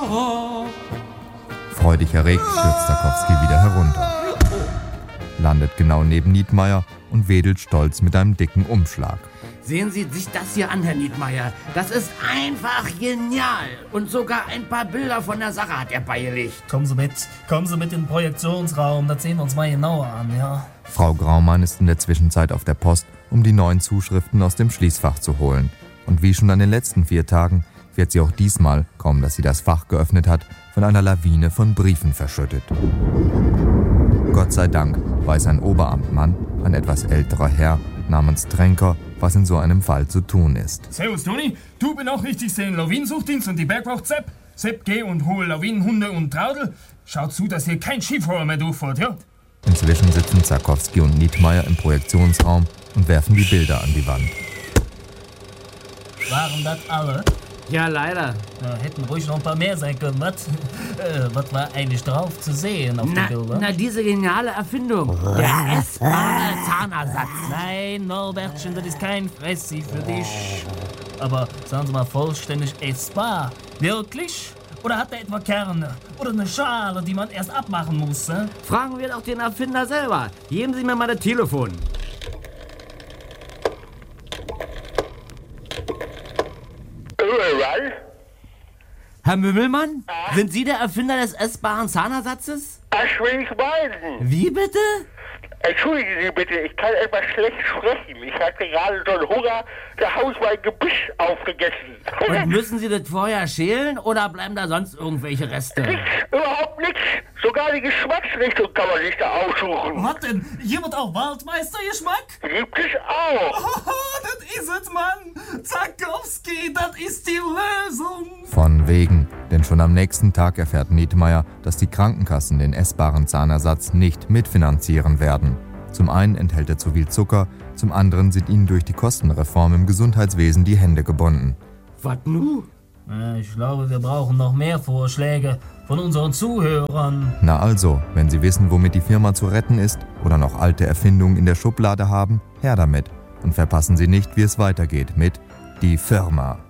Freudig erregt stürzt Sarkowski wieder herunter, landet genau neben Nietmeyer und wedelt stolz mit einem dicken Umschlag. Sehen Sie sich das hier an, Herr Nietmeyer. Das ist einfach genial. Und sogar ein paar Bilder von der Sache hat er beigelegt. Kommen Sie mit in den Projektionsraum, das sehen wir uns mal genauer an, ja. Frau Graumann ist in der Zwischenzeit auf der Post, um die neuen Zuschriften aus dem Schließfach zu holen. Und wie schon an den letzten 4 Tagen wird sie auch diesmal, kaum dass sie das Fach geöffnet hat, von einer Lawine von Briefen verschüttet. Gott sei Dank weiß ein Oberamtmann, ein etwas älterer Herr namens Tränker, was in so einem Fall zu tun ist. Servus, Toni. Du benachrichtigst den Lawinensuchdienst und die Bergwacht Sepp. Sepp, geh und hol Lawinenhunde und Traudel. Schaut zu, dass hier kein Skifahrer mehr durchfährt, ja? Inzwischen sitzen Sarkowski und Nietmeyer im Projektionsraum und werfen die Bilder an die Wand. Waren das alle? Ja, leider. Ja, hätten ruhig noch ein paar mehr sein können, was? Was war eigentlich drauf zu sehen auf den Bildern? Na, diese geniale Erfindung. Der essbare Zahnersatz. Nein, Norbertchen, das ist kein Fressi für dich. Aber sagen Sie mal, vollständig essbar. Wirklich? Oder hat er etwa Kerne? Oder eine Schale, die man erst abmachen muss? Fragen wir doch den Erfinder selber. Geben Sie mir mal das Telefon. Herr Mümmelmann? Sind Sie der Erfinder des essbaren Zahnersatzes? Das will ich meinen. Wie bitte? Entschuldigen Sie bitte, ich kann etwas schlecht sprechen. Ich hatte gerade so einen Hunger, da habe ich mein Gebüsch aufgegessen. Und müssen Sie das vorher schälen oder bleiben da sonst irgendwelche Reste? Nichts, überhaupt nichts. Sogar die Geschmacksrichtung kann man sich da aussuchen. Was denn? Hier wird auch Waldmeistergeschmack? Gibt es auch. Oh, das ist es, Mann. Sarkowski, das ist die Lösung. Von wegen, denn schon am nächsten Tag erfährt Nietmeyer, dass die Krankenkassen den essbaren Zahnersatz nicht mitfinanzieren werden. Zum einen enthält er zu viel Zucker, zum anderen sind ihnen durch die Kostenreform im Gesundheitswesen die Hände gebunden. Was nu? Ich glaube, wir brauchen noch mehr Vorschläge von unseren Zuhörern. Na also, wenn Sie wissen, womit die Firma zu retten ist oder noch alte Erfindungen in der Schublade haben, her damit. Und verpassen Sie nicht, wie es weitergeht mit Die Firma.